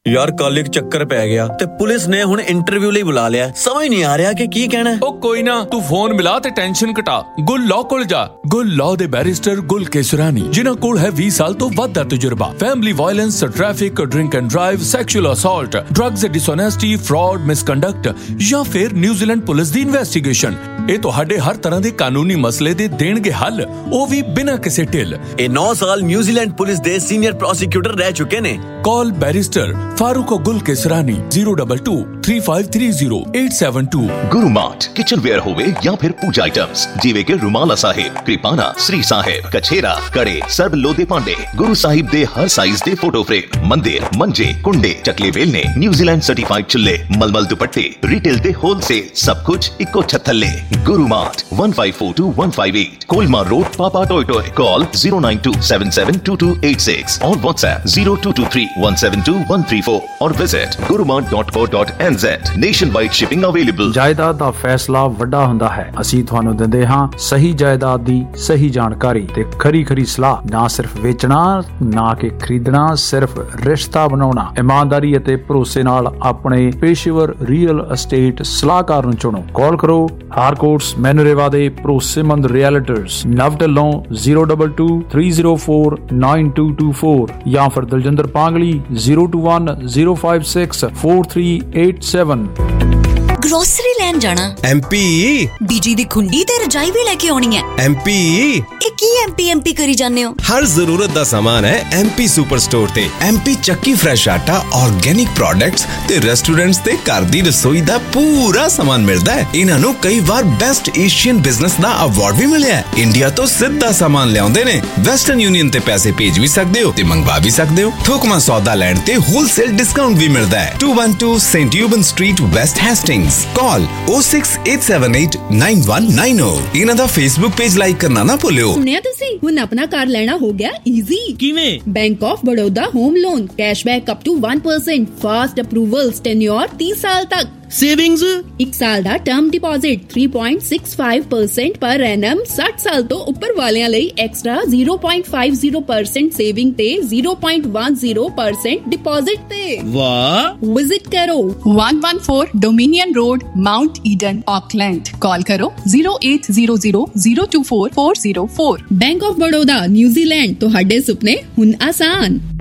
यार कल एक चक्कर पै गया ते पुलिस ने हुण इंटरव्यू ਲਈ बुला लिया। समझ नहीं आ रहा कि की कहना है। ओ कोई ना, तू फोन मिला ते टेंशन घटा। गुल लॉ कोल जा। गुल लॉ दे बैरिस्टर गुल केसरानी, जिन्हां कोल है 20 साल तो ਵੱਧ ਦਾ ਤਜਰਬਾ। Family violence, traffic, drink and drive, sexual assault, drugs dishonesty, fraud, misconduct या फिर न्यूजीलैंड पुलिस दी इन्वेस्टिगेशन। ਇਹ ਤੁਹਾਡੇ ਹਰ ਤਰ੍ਹਾਂ ਦੇ ਕਾਨੂੰਨੀ ਮਸਲੇ ਦੇ ਦੇਣਗੇ ਹੱਲ, ਉਹ ਵੀ ਬਿਨਾਂ ਕਿਸੇ ਢਿੱਲ। ਇਹ 9 ਸਾਲ ਨਿਊਜ਼ੀਲੈਂਡ ਪੁਲਿਸ ਦੇ ਸੀਨੀਅਰ ਪ੍ਰੋਸੀਕਿਊਟਰ ਰਹਿ ਚੁੱਕੇ ਨੇ। ਕਾਲ बैरिस्टर फारूक गुल केसरानी 022-3530-872। गुरु मार्ट किचन वेयर होवे या फिर पूजा आइटम्स जिवे के रुमाला साहिब, कृपाना, श्री साहिब, कछेरा, कड़े, सर्ब लोदे पांडे, गुरु साहिब दे हर साइज दे फोटो फ्रेम, मंदिर, मंजे, कुंडे, चकले वेलने, न्यूजीलैंड सर्टिफाइड चुल्ले, मलमल दुपट्टे, रिटेल ते होलसेल, सब कुछ इको छत थल्ले। गुरु मार्ट 1542-158 कोलमार रोड, पापा टोय। कॉल 092772286 और व्हाट्सएप 0223172134 और visit gurumart.co.nz। Nationwide shipping available. जायदाद ਦਾ ਫੈਸਲਾ ਵੱਡਾ ਹੁੰਦਾ ਹੈ। ਅਸੀਂ ਤੁਹਾਨੂੰ ਦਿੰਦੇ ਹਾਂ ਸਹੀ ਜਾਇਦਾਦ ਦੀ ਸਹੀ ਜਾਣਕਾਰੀ ਤੇ ਖਰੀ ਸਲਾਹ। ਨਾ ਸਿਰਫ ਵੇਚਣਾ, ਨਾ ਕਿ ਖਰੀਦਣਾ, ਸਿਰਫ ਰਿਸ਼ਤਾ ਬਣਾਉਣਾ। ਇਮਾਨਦਾਰੀ ਅਤੇ ਭਰੋਸੇ ਨਾਲ ਆਪਣੇ ਪੇਸ਼ੇਵਰ ਰੀਅਲ ਅਸਟੇਟ ਸਲਾਹਕਾਰ ਨੂੰ ਚੁਣੋ। ਕਾਲ ਕਰੋ ਹਾਰਕੋਟਸ ਮੈਨੂਰੇਵਾ ਦੇ ਭਰੋਸੇਮੰਦ ਰੀਅਲਟਰਸ ਨਵ ਢਿੱਲੋਂ 022-304-9224 ਜਾਂ ਫਿਰ ਦਲਜਿੰਦਰ ਪਾਂਗਲੀ 021-056-4387। ग्रोसरी लैन जाना MP बीजी दी खुंडी ते रजाई भी लेके आनी है। MP की MP करी जाने हो। हर जरूरत दा सामान है MP सुपर स्टोर ते। MP चक्की फ्रेश आटा, ऑर्गेनिक प्रोडक्ट्स ते रेस्टोरेंट्स ते घर दी रसोई दा पूरा सामान मिलदा है। इन्हां नू कई बार बेस्ट एशियन बिजनेस दा अवार्ड भी मिलिया है। इंडिया तो सीधा सामान लियाउंदे ने। वेस्टर्न यूनियन ते पैसे भेज भी सकदे हो ते मंगवा भी सकदे हो। थोकमा सौदा लैण ते होलसेल डिस्काउंट भी मिलदा है। 212 Saint यूबन street, waste Hastings. Call 068789190। इन्हां दा फेसबुक पेज लाइक करना ना भुल्लियो। सुनिया तुसी हुण अपना कार लेना हो गया इजी। किवें? Bank of Baroda home loan, cashback up to 1%, fast approvals, tenure 30 साल तक, सेविंग्स 1 साल ਦਾ ਟਰਮ ਡਿਪੋਜ਼ਿਟ 3.65% ਪਰ ਐਨਮ। 60 ਸਾਲ ਤੋਂ ਉੱਪਰ ਵਾਲਿਆਂ ਲਈ ਐਕਸਟਰਾ 0.50% ਸੇਵਿੰਗ ਤੇ 0.10% ਡਿਪੋਜ਼ਿਟ ਤੇ। ਵਾਹ! ਵਿਜ਼ਿਟ ਕਰੋ 114 dominion road, Mount Eden, Auckland. ਕਾਲ ਕਰੋ 0800024404। Bank of Baroda, New Zealand. ਤੁਹਾਡੇ ਸੁਪਨੇ ਹੁਣ ਆਸਾਨ।